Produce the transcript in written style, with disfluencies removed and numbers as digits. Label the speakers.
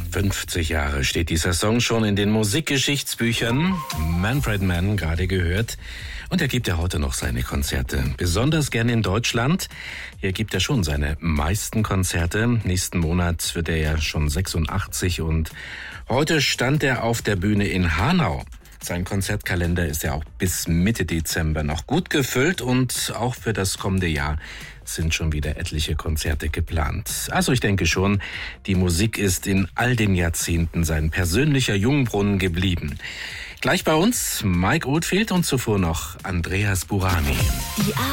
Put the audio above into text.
Speaker 1: 50 Jahre steht dieser Song schon in den Musikgeschichtsbüchern. Manfred Mann, gerade gehört. Und er gibt ja heute noch seine Konzerte. Besonders gern in Deutschland. Hier gibt er schon seine meisten Konzerte. Nächsten Monat wird er ja schon 86 und heute stand er auf der Bühne in Hanau. Sein Konzertkalender ist ja auch bis Mitte Dezember noch gut gefüllt und auch für das kommende Jahr sind schon wieder etliche Konzerte geplant. Also ich denke schon, die Musik ist in all den Jahrzehnten sein persönlicher Jungbrunnen geblieben. Gleich bei uns Mike Oldfield und zuvor noch Andreas Burani.